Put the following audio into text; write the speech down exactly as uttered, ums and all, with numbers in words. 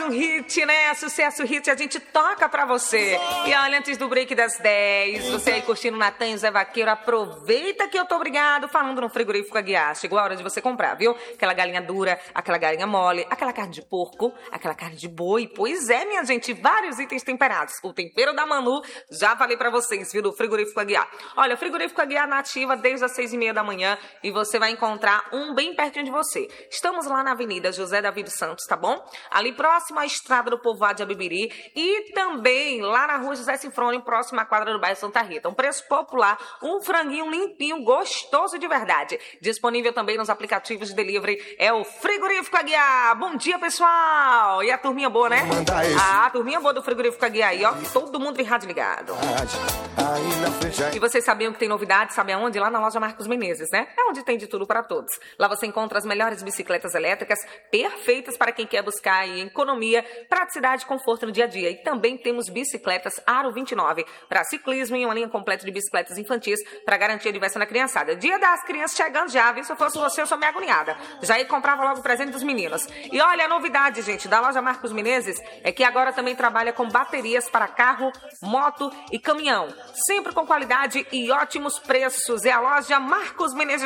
um hit, né? Sucesso hit, a gente toca pra você. E olha, antes do break das dez, você aí curtindo Natan e Zé Vaqueiro, aproveita que eu tô obrigado falando no Frigorífico Aguiar. Chegou a hora de você comprar, viu? Aquela galinha dura, aquela galinha mole, aquela carne de porco, aquela carne de boi. Pois é, minha gente, vários itens temperados. O tempero da Manu, já falei pra vocês, viu? Do Frigorífico Aguiar. Olha, o Frigorífico Aguiar na ativa desde as seis e meia da manhã e você vai encontrar um bem pertinho de você. Estamos lá na Avenida José Davi dos Santos, tá bom? Ali próximo à Estrada do Povoado de Abibiri e também lá na Rua José Sinfrônio, próximo à quadra do bairro Santa Rita. Um preço popular, um franguinho limpinho, gostoso de verdade. Disponível também nos aplicativos de delivery, é o Frigorífico Aguiar. Bom dia, pessoal! E a turminha boa, né? Ah, a turminha boa do Frigorífico Aguiar aí, ó. Todo mundo de rádio ligado. E vocês sabiam que tem novidade, sabe aonde? Lá na loja Marcos Menezes, né? É onde tem de tudo para todos. Lá você encontra as melhores bicicletas elétricas, perfeitas para quem quer buscar aí economia, praticidade e conforto no dia a dia. E também temos bicicletas Aro vinte e nove para ciclismo e uma linha completa de bicicletas infantis para garantir a diversão da criançada. Dia das crianças chegando já, viu? Se eu fosse você, eu sou meio agoniada. Já ia comprava logo o presente dos meninos. E olha a novidade, gente, da loja Marcos Menezes é que agora também trabalha com baterias para carro, moto e caminhão. Sempre com qualidade e ótimos preços. É a loja Marcos Menezes